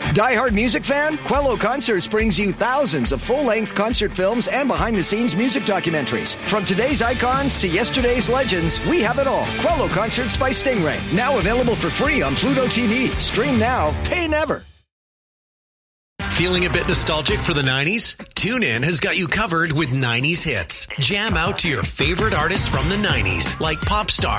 Die-hard music fan? Quello Concerts brings you thousands of full-length concert films and behind-the-scenes music documentaries. From today's icons to yesterday's legends, we have it all. Quello Concerts by Stingray. Now available for free on Pluto TV. Stream now, pay never. Feeling a bit nostalgic for the 90s? TuneIn has got you covered with 90s hits. Jam out to your favorite artists from the 90s, like Popstar,